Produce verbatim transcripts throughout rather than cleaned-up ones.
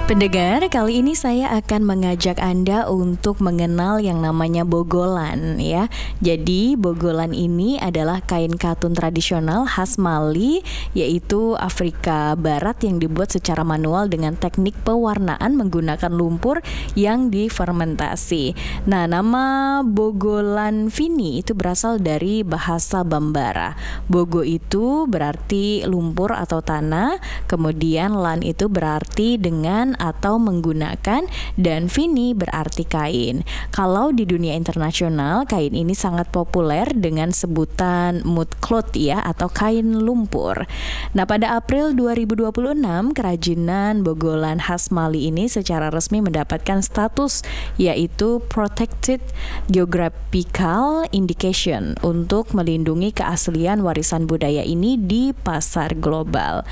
Pendengar, kali ini saya akan mengajak Anda untuk mengenal yang namanya bogolan ya. Jadi bogolan ini adalah kain katun tradisional khas Mali, yaitu Afrika Barat yang dibuat secara manual dengan teknik pewarnaan menggunakan lumpur yang difermentasi. Nah, nama bogolan Vini itu berasal dari bahasa Bambara. Bogo itu berarti lumpur atau tanah, kemudian lan itu berarti dengan atau menggunakan, dan Vini berarti kain. Kalau di dunia internasional, kain ini sangat populer dengan sebutan mud cloth ya, atau kain lumpur. Nah, pada April dua ribu dua puluh enam, kerajinan bogolan khas Mali ini secara resmi mendapatkan status yaitu Protected Geographical Indication untuk melindungi keaslian warisan budaya ini di pasar global.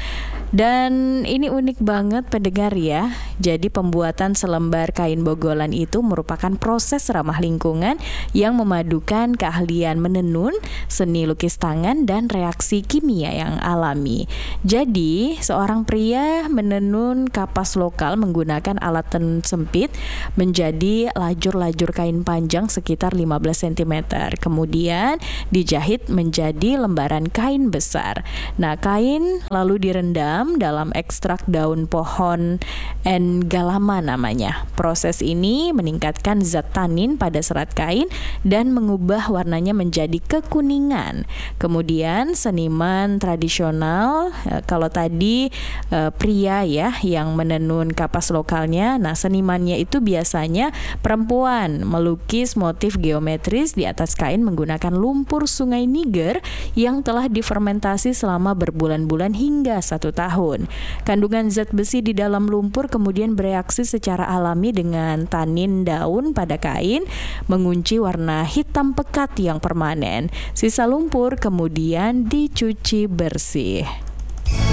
Dan ini unik banget pendengar ya. Jadi pembuatan selembar kain bogolan itu merupakan proses ramah lingkungan yang memadukan keahlian menenun, seni lukis tangan, dan reaksi kimia yang alami. Jadi seorang pria menenun kapas lokal menggunakan alat tenun sempit menjadi lajur-lajur kain panjang sekitar lima belas sentimeter. Kemudian dijahit menjadi lembaran kain besar. Nah, kain lalu direndam dalam ekstrak daun pohon N-galama namanya. Proses ini meningkatkan zat tanin pada serat kain dan mengubah warnanya menjadi kekuningan. Kemudian seniman tradisional, kalau tadi eh, pria ya yang menenun kapas lokalnya, nah senimannya itu biasanya perempuan melukis motif geometris di atas kain menggunakan lumpur sungai Niger yang telah difermentasi selama berbulan-bulan hingga satu tahun. Kandungan zat besi di dalam lumpur kemudian bereaksi secara alami dengan tanin daun pada kain, mengunci warna hitam pekat yang permanen. Sisa lumpur kemudian dicuci bersih.